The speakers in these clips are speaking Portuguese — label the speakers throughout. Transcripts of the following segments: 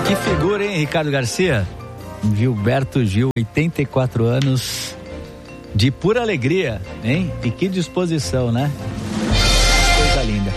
Speaker 1: Que figura, hein, Ricardo Garcia? Gilberto Gil, 84 anos, de pura alegria, hein? E que disposição, né? Coisa linda.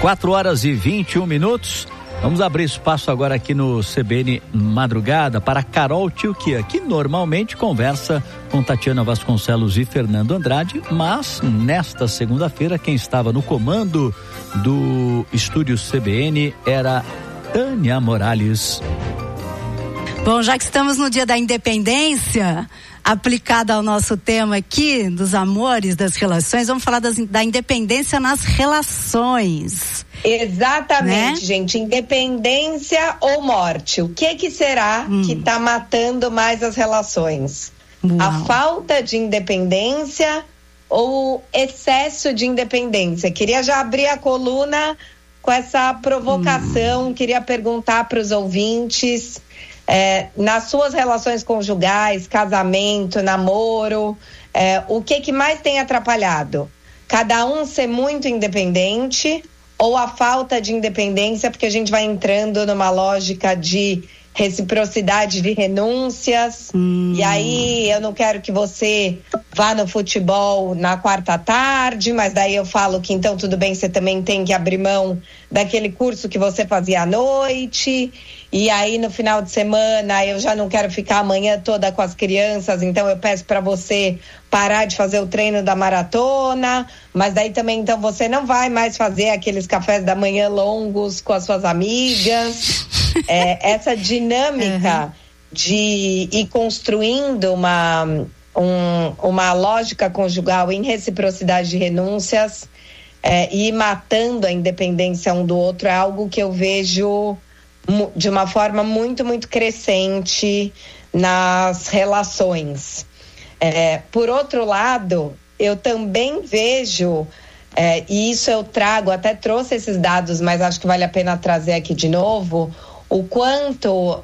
Speaker 1: 4h21. Vamos abrir espaço agora aqui no CBN Madrugada para Carol Tchilquia, que normalmente conversa com Tatiana Vasconcelos e Fernando Andrade, mas nesta segunda-feira quem estava no comando do estúdio CBN era Tânia Morales.
Speaker 2: Bom, já que estamos no Dia da Independência, aplicado ao nosso tema aqui, dos amores, das relações, vamos falar da independência nas relações.
Speaker 3: Exatamente, né? Gente, independência ou morte, o que será que está matando mais as relações? Uau. A falta de independência ou o excesso de independência? Queria já abrir a coluna com essa provocação, queria perguntar para os ouvintes, nas suas relações conjugais, casamento, namoro, o que mais tem atrapalhado? Cada um ser muito independente ou a falta de independência, porque a gente vai entrando numa lógica de reciprocidade de renúncias, e aí eu não quero que você vá no futebol na quarta tarde, mas daí eu falo que então tudo bem, você também tem que abrir mão daquele curso que você fazia à noite, e aí no final de semana eu já não quero ficar a manhã toda com as crianças, então eu peço para você parar de fazer o treino da maratona, mas daí também então você não vai mais fazer aqueles cafés da manhã longos com as suas amigas. Essa dinâmica de ir construindo uma lógica conjugal em reciprocidade de renúncias e ir matando a independência um do outro é algo que eu vejo de uma forma muito, muito crescente nas relações. Por outro lado, eu também vejo, e isso eu trago, até trouxe esses dados, mas acho que vale a pena trazer aqui de novo, o quanto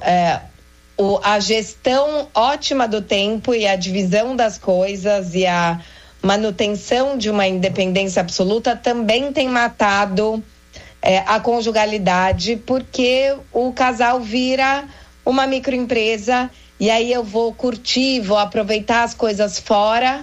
Speaker 3: a gestão ótima do tempo e a divisão das coisas e a manutenção de uma independência absoluta também tem matado a conjugalidade, porque o casal vira uma microempresa e aí eu vou curtir, vou aproveitar as coisas fora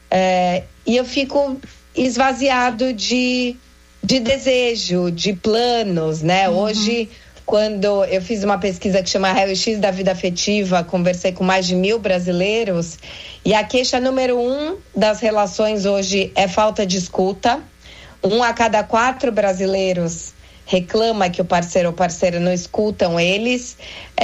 Speaker 3: e eu fico esvaziado de desejo, de planos, né? Hoje, quando eu fiz uma pesquisa que chama Raio-X da Vida Afetiva, conversei com mais de 1.000 brasileiros, e a queixa número 1 das relações hoje é falta de escuta. 1 a cada 4 brasileiros reclama que o parceiro ou parceira não escutam eles.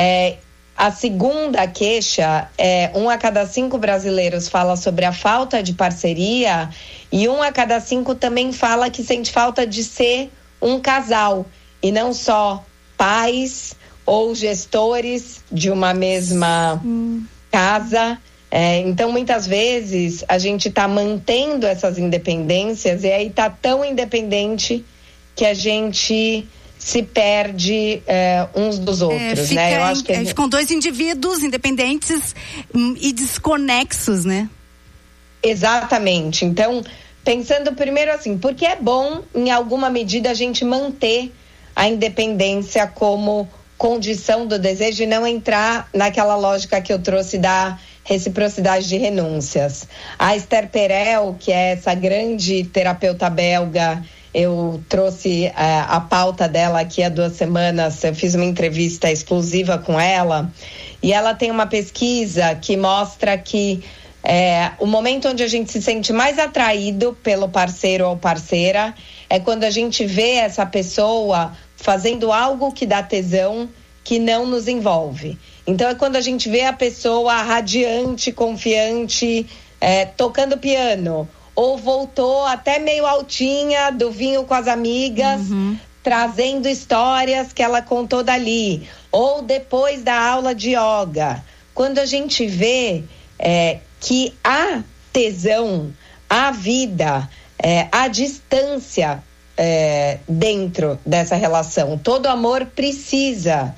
Speaker 3: A segunda queixa 1 a cada 5 brasileiros fala sobre a falta de parceria, e 1 a cada 5 também fala que sente falta de ser um casal, e não só pais ou gestores de uma mesma casa. Então, muitas vezes, a gente está mantendo essas independências e aí está tão independente que a gente se perde uns dos outros, né? Eu acho que
Speaker 2: ficam dois indivíduos independentes e desconexos, né?
Speaker 3: Exatamente. Então, pensando primeiro assim, porque é bom, em alguma medida, a gente manter a independência como condição do desejo e não entrar naquela lógica que eu trouxe da reciprocidade de renúncias. A Esther Perel, que é essa grande terapeuta belga, eu trouxe a pauta dela aqui há 2 semanas, eu fiz uma entrevista exclusiva com ela, e ela tem uma pesquisa que mostra que o momento onde a gente se sente mais atraído pelo parceiro ou parceira é quando a gente vê essa pessoa fazendo algo que dá tesão, que não nos envolve. Então é quando a gente vê a pessoa radiante, confiante, tocando piano, ou voltou até meio altinha do vinho com as amigas, trazendo histórias que ela contou dali, ou depois da aula de yoga. Quando a gente vê que há tesão, há vida, há distância dentro dessa relação. Todo amor precisa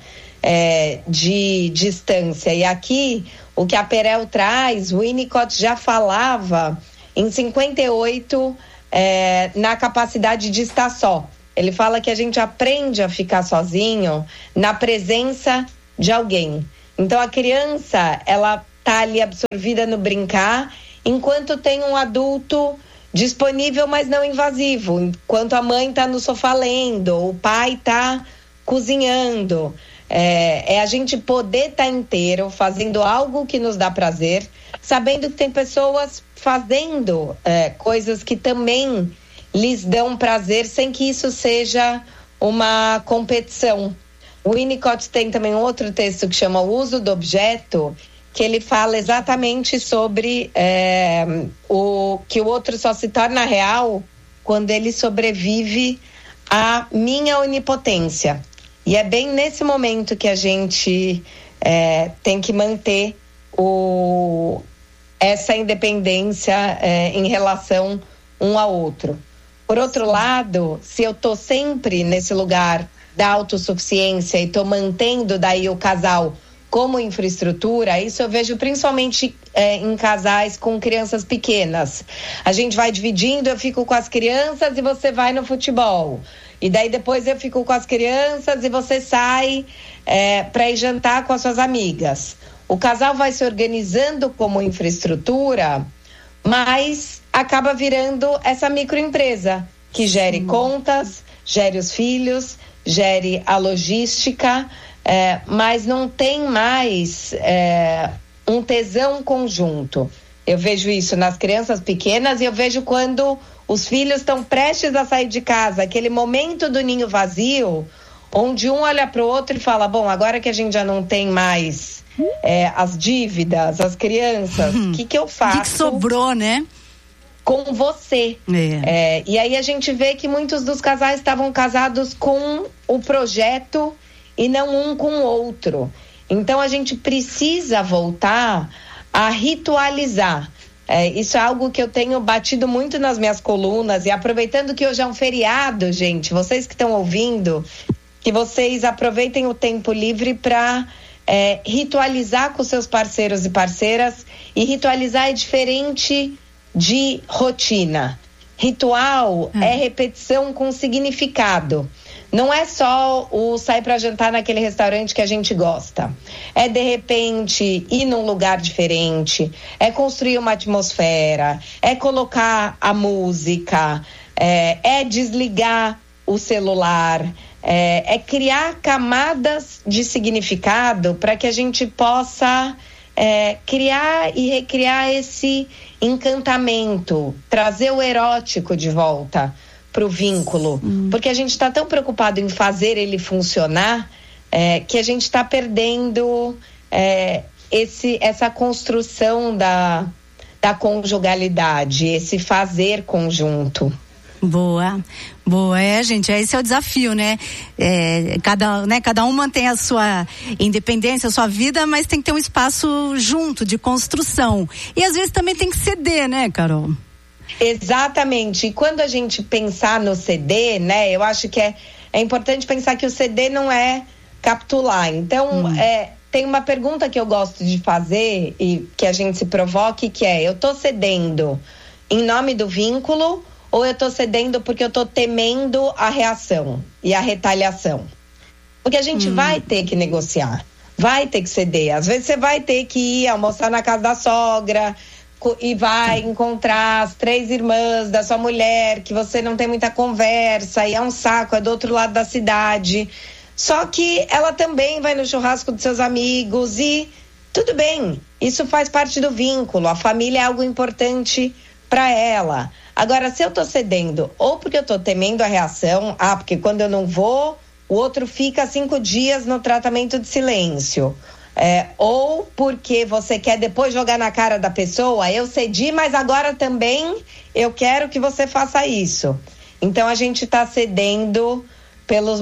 Speaker 3: de distância. E aqui, o que a Perel traz, o Winnicott já falava em 58 na capacidade de estar só. Ele fala que a gente aprende a ficar sozinho na presença de alguém. Então a criança, ela tá ali absorvida no brincar, enquanto tem um adulto disponível, mas não invasivo. Enquanto a mãe tá no sofá lendo, ou o pai tá cozinhando. É a gente poder estar inteiro, fazendo algo que nos dá prazer, sabendo que tem pessoas fazendo coisas que também lhes dão prazer, sem que isso seja uma competição. O Winnicott tem também outro texto que chama O Uso do Objeto, que ele fala exatamente sobre que o outro só se torna real quando ele sobrevive à minha onipotência. E é bem nesse momento que a gente tem que manter essa independência em relação um ao outro. Por outro lado, se eu estou sempre nesse lugar da autossuficiência e estou mantendo daí o casal como infraestrutura, isso eu vejo principalmente em casais com crianças pequenas. A gente vai dividindo, eu fico com as crianças e você vai no futebol. E daí depois eu fico com as crianças e você sai para ir jantar com as suas amigas. O casal vai se organizando como infraestrutura, mas acaba virando essa microempresa que gere contas, gere os filhos, gere a logística, mas não tem mais um tesão conjunto. Eu vejo isso nas crianças pequenas e eu vejo quando os filhos estão prestes a sair de casa, aquele momento do ninho vazio, onde um olha para o outro e fala, bom, agora que a gente já não tem mais as dívidas, as crianças, o que eu faço?
Speaker 2: O que sobrou, né?
Speaker 3: Com você. E aí a gente vê que muitos dos casais estavam casados com o projeto e não um com o outro. Então a gente precisa voltar a ritualizar. Isso é algo que eu tenho batido muito nas minhas colunas, e aproveitando que hoje é um feriado, gente, vocês que estão ouvindo, que vocês aproveitem o tempo livre para ritualizar com seus parceiros e parceiras. E ritualizar é diferente de rotina. Ritual é repetição com significado. Não é só o sair para jantar naquele restaurante que a gente gosta. É, de repente, ir num lugar diferente. É construir uma atmosfera. É colocar a música. É desligar o celular. É criar camadas de significado para que a gente possa criar e recriar esse encantamento. Trazer o erótico de volta para o vínculo, porque a gente está tão preocupado em fazer ele funcionar que a gente está perdendo essa construção da conjugalidade, esse fazer conjunto.
Speaker 2: Boa, gente, esse é o desafio, né? Cada um mantém a sua independência, a sua vida, mas tem que ter um espaço junto, de construção. E às vezes também tem que ceder, né, Carol?
Speaker 3: Exatamente. E quando a gente pensar no ceder, né, eu acho que é importante pensar que o ceder não é capitular. Então, tem uma pergunta que eu gosto de fazer e que a gente se provoque, que eu tô cedendo em nome do vínculo ou eu tô cedendo porque eu tô temendo a reação e a retaliação? Porque a gente vai ter que negociar, vai ter que ceder. Às vezes você vai ter que ir almoçar na casa da sogra e vai encontrar as 3 irmãs da sua mulher, que você não tem muita conversa, e é um saco, é do outro lado da cidade. Só que ela também vai no churrasco dos seus amigos e tudo bem, isso faz parte do vínculo, a família é algo importante para ela. Agora, se eu tô cedendo, ou porque eu tô temendo a reação, porque quando eu não vou, o outro fica 5 dias no tratamento de silêncio. Ou porque você quer depois jogar na cara da pessoa, eu cedi, mas agora também eu quero que você faça isso. Então a gente está cedendo pelos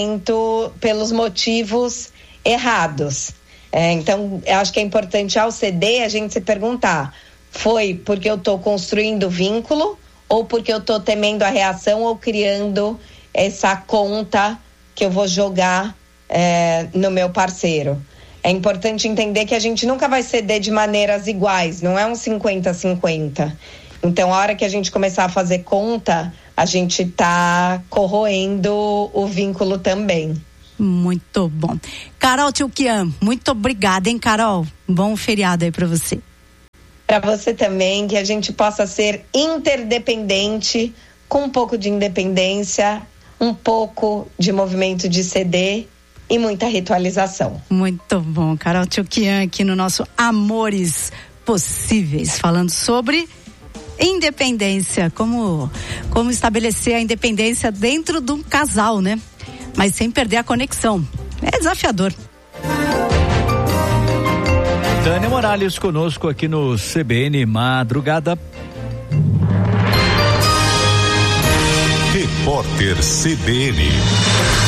Speaker 3: motivos errados. Então eu acho que é importante, ao ceder, a gente se perguntar: foi porque eu estou construindo vínculo ou porque eu estou temendo a reação ou criando essa conta que eu vou jogar no meu parceiro? É importante entender que a gente nunca vai ceder de maneiras iguais, não é um 50-50. Então, a hora que a gente começar a fazer conta, a gente tá corroendo o vínculo também.
Speaker 2: Muito bom. Carol Tchoukian, muito obrigada, hein, Carol? Bom feriado aí para você.
Speaker 3: Para você também, que a gente possa ser interdependente, com um pouco de independência, um pouco de movimento de CD e muita ritualização.
Speaker 2: Muito bom, Carol Tchoukian aqui no nosso Amores Possíveis, falando sobre independência, como estabelecer a independência dentro de um casal, né? Mas sem perder a conexão. É desafiador.
Speaker 1: Tânia Morales conosco aqui no CBN Madrugada.
Speaker 4: Repórter CBN.